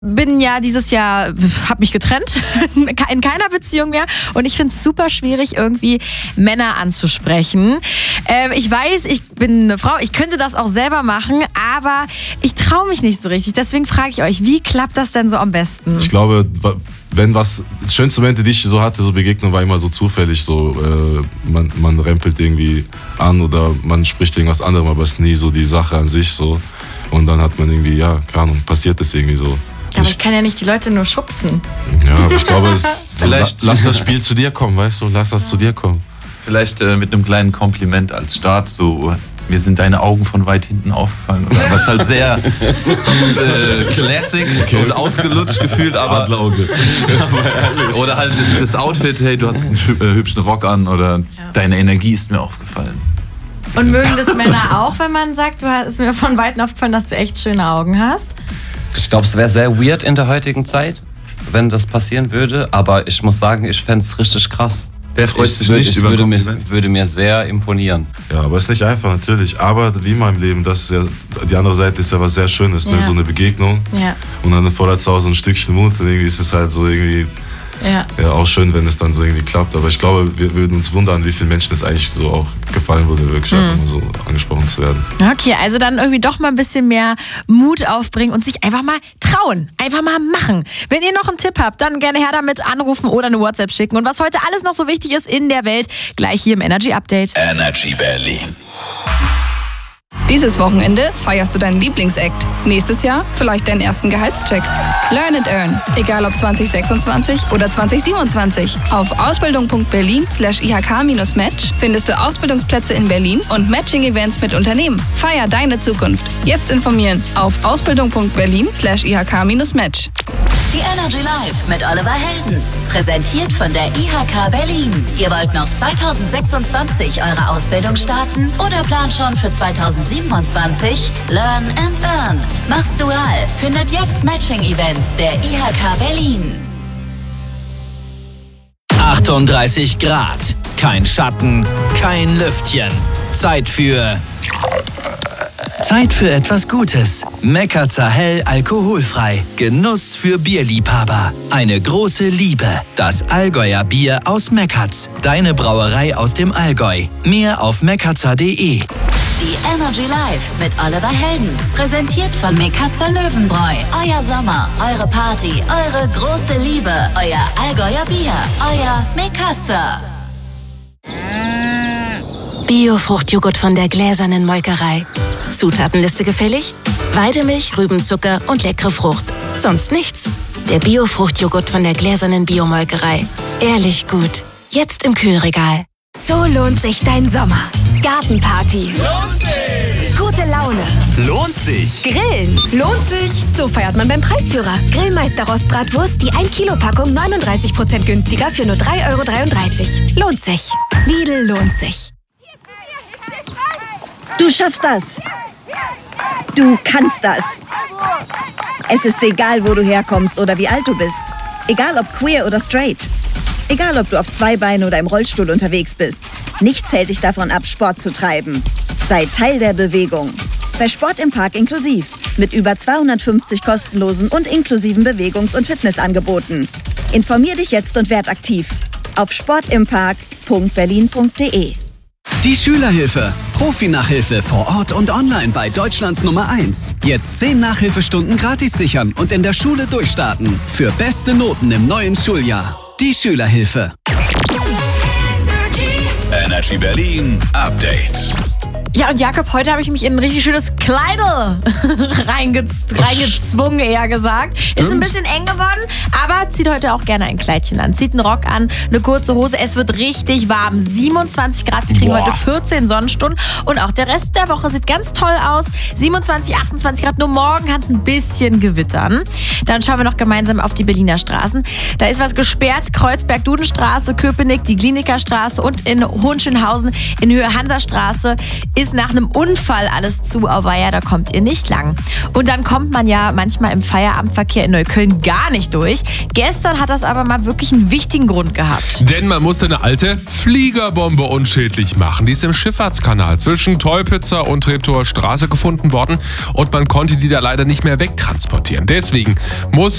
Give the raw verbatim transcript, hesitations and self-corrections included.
bin ja dieses Jahr, hab mich getrennt, in keiner Beziehung mehr und ich finde es super schwierig, irgendwie Männer anzusprechen. Ähm, ich weiß, ich bin eine Frau, ich könnte das auch selber machen, aber ich traue mich nicht so richtig. Deswegen frage ich euch, wie klappt das denn so am besten? Ich glaube, wenn was, das schönste Momente, die ich so hatte, so Begegnung, war immer so zufällig, so äh, man, man rempelt irgendwie an oder man spricht wegen was anderem, aber es ist nie so die Sache an sich so und dann hat man irgendwie, ja, keine Ahnung, passiert das irgendwie so. Ja, aber ich kann ja nicht die Leute nur schubsen. Ja, aber ich glaube, es, so, la, lass das Spiel zu dir kommen, weißt du, lass das ja. zu dir kommen. Vielleicht äh, mit einem kleinen Kompliment als Start, so, mir sind deine Augen von weit hinten aufgefallen. Oder was halt sehr äh, classic okay. und ausgelutscht gefühlt, aber Adlerauge. Oder halt das, das Outfit, hey, du hast einen äh, hübschen Rock an oder ja. deine Energie ist mir aufgefallen. Und mögen das Männer auch, wenn man sagt, du hast mir von Weitem aufgefallen, dass du echt schöne Augen hast? Ich glaube, es wäre sehr weird in der heutigen Zeit, wenn das passieren würde. Aber ich muss sagen, ich fände es richtig krass. Wer freut sich würd, nicht über würde mir, würde mir sehr imponieren. Ja, aber es ist nicht einfach, natürlich. Aber wie in meinem Leben, das ist ja, die andere Seite ist ja was sehr Schönes. Ja. Ne? So eine Begegnung. Ja. Und dann fordert es auch so ein Stückchen Mut. Und irgendwie ist es halt so irgendwie... Ja. ja, auch schön, wenn es dann so irgendwie klappt. Aber ich glaube, wir würden uns wundern, wie vielen Menschen es eigentlich so auch gefallen würde, wirklich mhm. einfach mal so angesprochen zu werden. Okay, also dann irgendwie doch mal ein bisschen mehr Mut aufbringen und sich einfach mal trauen. Einfach mal machen. Wenn ihr noch einen Tipp habt, dann gerne her damit anrufen oder eine WhatsApp schicken. Und was heute alles noch so wichtig ist in der Welt, gleich hier im Energy Update. Energy Berlin. Dieses Wochenende feierst du deinen Lieblingsakt. Nächstes Jahr vielleicht deinen ersten Gehaltscheck. Learn and Earn. Egal ob zwanzig sechsundzwanzig oder zwanzig siebenundzwanzig. Auf ausbildung.berlin slash ihk-match findest du Ausbildungsplätze in Berlin und Matching-Events mit Unternehmen. Feier deine Zukunft. Jetzt informieren auf ausbildung.berlin slash ihk-match. Die Energy Live mit Oliver Heldens. Präsentiert von der I H K Berlin. Ihr wollt noch zweitausendsechsundzwanzig eure Ausbildung starten oder plant schon für zweitausendsiebenundzwanzig? Learn and Earn. Mach's dual. Findet jetzt Matching-Events der I H K Berlin. achtunddreißig Grad. Kein Schatten, kein Lüftchen. Zeit für... Zeit für etwas Gutes. Mekatzer Hell alkoholfrei. Genuss für Bierliebhaber. Eine große Liebe. Das Allgäuer Bier aus Mekatz. Deine Brauerei aus dem Allgäu. Mehr auf mekatzer punkt de. Die Energy Live mit Oliver Heldens. Präsentiert von Mekatzer Löwenbräu. Euer Sommer, eure Party, eure große Liebe. Euer Allgäuer Bier. Euer Mekatzer. Bio-Fruchtjoghurt von der gläsernen Molkerei. Zutatenliste gefällig? Weidemilch, Rübenzucker und leckere Frucht. Sonst nichts. Der Bio-Fruchtjoghurt von der gläsernen Biomolkerei. Ehrlich gut. Jetzt im Kühlregal. So lohnt sich dein Sommer. Gartenparty. Lohnt sich. Gute Laune. Lohnt sich. Grillen. Lohnt sich. So feiert man beim Preisführer. Grillmeister Rostbratwurst, die ein Kilo Packung neununddreißig Prozent günstiger für nur drei Euro dreiunddreißig. Lohnt sich. Lidl lohnt sich. Du schaffst das. Du kannst das. Es ist egal, wo du herkommst oder wie alt du bist. Egal ob queer oder straight. Egal ob du auf zwei Beinen oder im Rollstuhl unterwegs bist. Nichts hält dich davon ab, Sport zu treiben. Sei Teil der Bewegung. Bei Sport im Park inklusiv. Mit über zweihundertfünfzig kostenlosen und inklusiven Bewegungs- und Fitnessangeboten. Informier dich jetzt und werd aktiv. Auf sportimpark punkt berlin punkt de. Die Schülerhilfe. Profi-Nachhilfe vor Ort und online bei Deutschlands Nummer eins. Jetzt zehn Nachhilfestunden gratis sichern und in der Schule durchstarten. Für beste Noten im neuen Schuljahr. Die Schülerhilfe. Energy Berlin Update. Ja, und Jakob, heute habe ich mich in ein richtig schönes Kleidel reingez- reingezwungen, eher gesagt. Stimmt. Ist ein bisschen eng geworden, aber zieht heute auch gerne ein Kleidchen an. Zieht einen Rock an, eine kurze Hose. Es wird richtig warm. siebenundzwanzig Grad, wir kriegen Boah. heute vierzehn Sonnenstunden. Und auch der Rest der Woche sieht ganz toll aus. siebenundzwanzig, achtundzwanzig Grad, nur morgen kann es ein bisschen gewittern. Dann schauen wir noch gemeinsam auf die Berliner Straßen. Da ist was gesperrt. Kreuzberg-Dudenstraße, Köpenick, die Klinikerstraße und in Hohenschönhausen in Höhe Hansastraße ist nach einem Unfall alles zu. Auweia, da kommt ihr nicht lang. Und dann kommt man ja manchmal im Feierabendverkehr in Neukölln gar nicht durch. Gestern hat das aber mal wirklich einen wichtigen Grund gehabt. Denn man musste eine alte Fliegerbombe unschädlich machen. Die ist im Schifffahrtskanal zwischen Teupitzer und Treptower Straße gefunden worden und man konnte die da leider nicht mehr wegtransportieren. Deswegen muss